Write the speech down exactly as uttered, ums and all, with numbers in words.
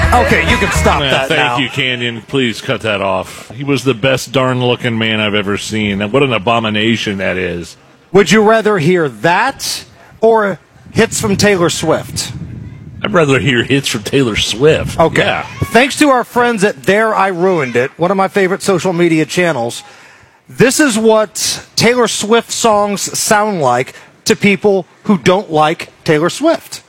Okay, you can stop Yeah, that thank now. you, Canyon. Please cut that off. He was the best darn-looking man I've ever seen. And what an abomination that is. Would you rather hear that or hits from Taylor Swift? I'd rather hear hits from Taylor Swift. Okay. Yeah. Thanks to our friends at There I Ruined It, one of my favorite social media channels, this is what Taylor Swift songs sound like to people who don't like Taylor Swift.